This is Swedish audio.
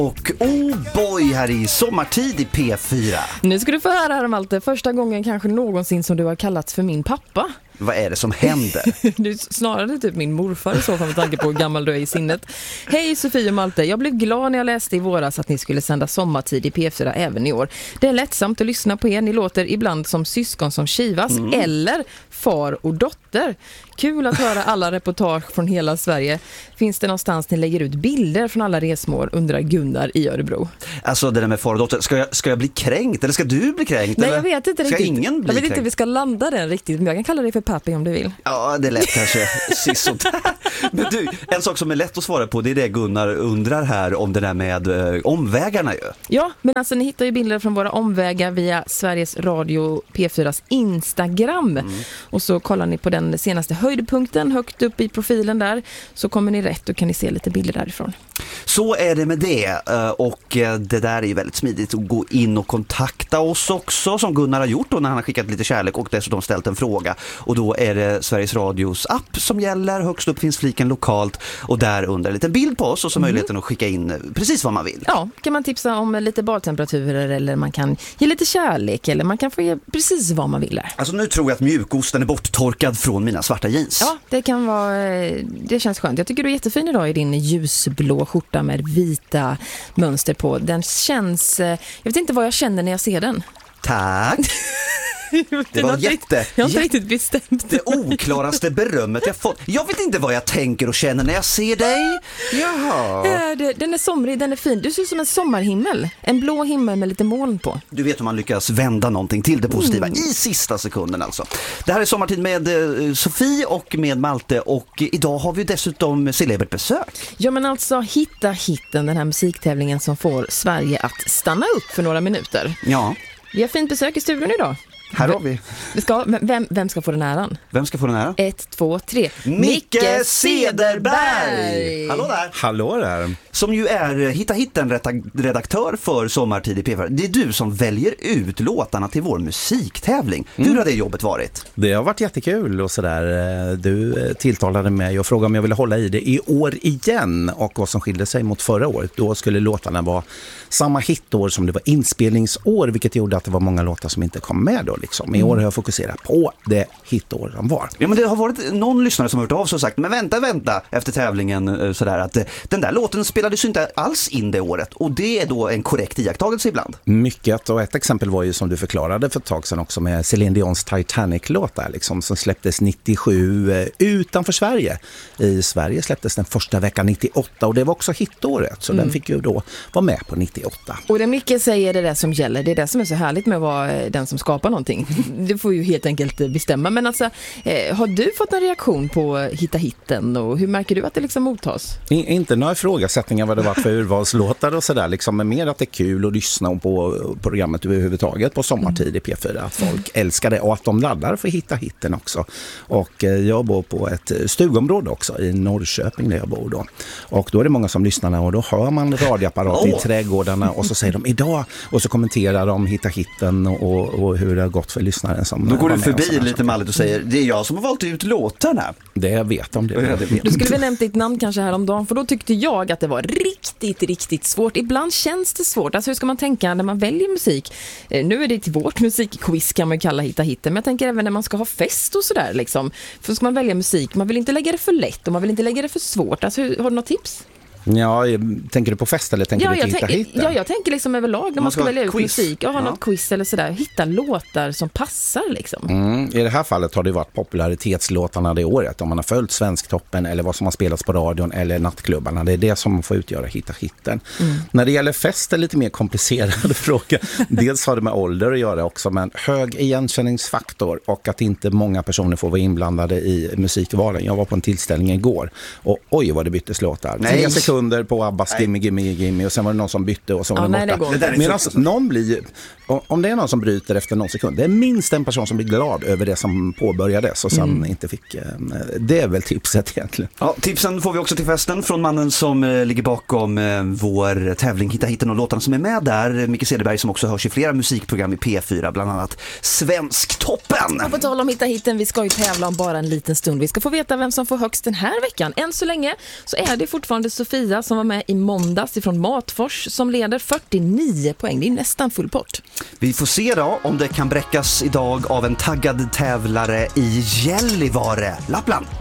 Och oh boy, här i sommartid i P4. Nu ska du få höra här, Malte. Första gången kanske någonsin som du har kallats för min pappa. Vad är det som händer? Du är snarare typ min morfar i så fall med tanke på hur gammal du är i sinnet. Hej Sofie och Malte, jag blev glad när jag läste i våras att ni skulle sända sommartid i P4 även i år. Det är lättsamt att lyssna på er. Ni låter ibland som syskon som kivas eller far och dotter. Kul att höra alla reportage från hela Sverige. Finns det någonstans ni lägger ut bilder från alla resmål, undrar Gunnar i Örebro. Alltså det där med far och dotter, ska jag bli kränkt eller ska du bli kränkt? Nej, eller? jag vet inte riktigt. Ska ingen bli jag vet kränkt? inte vi ska landa den riktigt, men jag kan kalla dig för pappi om du vill. Ja, det är lätt kanske. Men du, en sak som är lätt att svara på, det är det Gunnar undrar här om det där med omvägarna ju. Ja, men alltså ni hittar ju bilder från våra omvägar via Sveriges Radio P4s Instagram. Och så kollar ni på den senaste höjdpunkten högt upp i profilen där, så kommer ni rätt och kan ni se lite bilder därifrån. Så är det med det, och det där är ju väldigt smidigt att gå in och kontakta oss också, som Gunnar har gjort då när han har skickat lite kärlek och dessutom ställt en fråga. Och då är det Sveriges Radios app som gäller, högst upp finns fliken lokalt och där under en liten bild på oss och så möjligheten att skicka in precis vad man vill. Ja, kan man tipsa om lite badtemperaturer eller man kan ge lite kärlek eller man kan få ge precis vad man vill där. Alltså nu tror jag att mjukosten är borttorkad från mina svarta jeans. Ja, det kan vara, det känns skönt. Jag tycker du är jättefin idag i din ljusblå skjorta med vita mönster på. Den känns, jag vet inte vad jag känner när jag ser den. Tack. Det var jag har inte riktigt bestämt. Det oklaraste berömmet jag fått. Jag vet inte vad jag tänker och känner när jag ser dig. Jaha. Den är somrig, den är fin. Du ser ut som en sommarhimmel. En blå himmel med lite moln på. Du vet hur man lyckas vända någonting till det positiva i sista sekunden alltså. Det här är sommartid med Sofie och med Malte och idag har vi dessutom celebert besök. Ja, men alltså Hitta hitten, den här musiktävlingen som får Sverige att stanna upp för några minuter. Ja. Vi har fint besök i studion idag. Här har vi. Vem ska få den äran? Vem ska få den äran? 1, 2, 3. Micke Cederberg! Hallå där! Hallå där! Som ju är Hitta hitten redaktör för Sommartid i P4. Det är du som väljer ut låtarna till vår musiktävling. Hur har det jobbet varit? Det har varit jättekul och sådär. Du tilltalade mig och frågade om jag ville hålla i det i år igen. Och vad som skilde sig mot förra året. Då skulle låtarna vara samma hitår som det var inspelningsår. Vilket gjorde att det var många låtar som inte kom med då. Liksom. I år har jag fokuserat på det hitår de var. Ja, men det har varit någon lyssnare som har hört av sig och sagt, men vänta efter tävlingen sådär, att den där låten spelades ju inte alls in det året. Och det är då en korrekt iakttagelse ibland. Mycket, och ett exempel var ju som du förklarade för ett tag sedan också med Celine Dions Titanic-låt där, liksom, som släpptes 97 utanför Sverige. I Sverige släpptes den första veckan 98 och det var också hitåret, så den fick ju då vara med på 98. Och det mycket säger det där som gäller, det är det som är så härligt med att vara den som skapar någonting. Du får ju helt enkelt bestämma. Men alltså, har du fått en reaktion på Hitta hitten och hur märker du att det liksom mottas? Inte några ifrågasättningar vad det var för urvalslåtar och sådär, liksom, men mer att det är kul att lyssna på programmet överhuvudtaget på sommartid i P4, att folk älskar det och att de laddar för Hitta hitten också. Och jag bor på ett stugområde också i Norrköping där jag bor då. Och då är det många som lyssnar och då hör man radioapparat i trädgårdarna och så säger de idag och så kommenterar de Hitta hitten och hur det har gått för lyssnaren som då går du förbi lite malligt och säger, det är jag som har valt ut låtarna. Det vet om det. Du skulle väl nämnt ditt namn kanske här om dagen, för då tyckte jag att det var riktigt svårt. Ibland känns det svårt. Alltså hur ska man tänka när man väljer musik? Nu är det till vårt musikquiz kan man kalla Hitta hitten, men jag tänker även när man ska ha fest och sådär liksom. För ska man välja musik, man vill inte lägga det för lätt och man vill inte lägga det för svårt. Alltså har du något tips? Ja, tänker du på fest eller tänker du till Hitta hitten? Ja, jag tänker liksom överlag när man ska välja ut musik och ha något quiz eller sådär. Hitta låtar som passar liksom. I det här fallet har det varit popularitetslåtarna det året. Om man har följt Svensktoppen eller vad som har spelats på radion eller nattklubbarna. Det är det som får utgöra Hitta hitten. När det gäller fest är lite mer komplicerad fråga. Dels har det med ålder att göra också, men hög igenkänningsfaktor och att inte många personer får vara inblandade i musikvalen. Jag var på en tillställning igår och oj vad det byttes låtar. 3 sekunder på Abbas Gimme Gimme Gimme och sen var det någon som bytte och så var den borta. Medan någon blir om det är någon som bryter efter någon sekund, det är minst en person som blir glad över det som påbörjades och sen inte fick. Det är väl tipset egentligen. Ja, tipsen får vi också till festen från mannen som ligger bakom vår tävling Hitta hitten och låtarna som är med där. Micke Cederberg som också hörs i flera musikprogram i P4, bland annat Svensktoppen. Och på tal om Hitta hitten, vi ska ju tävla om bara en liten stund. Vi ska få veta vem som får högst den här veckan. Än så länge så är det fortfarande Sofia som var med i måndags ifrån Matfors som leder 49 poäng. Det är nästan full pott. Vi får se då om det kan bräckas idag av en taggad tävlare i Gällivare, Lappland.